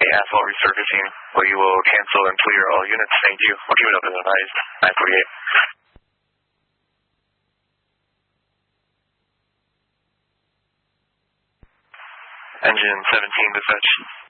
Okay, asphalt resurfacing. We will cancel and clear all units. Thank you. We'll keep it up as advised. 948. Engine 17 dispatch.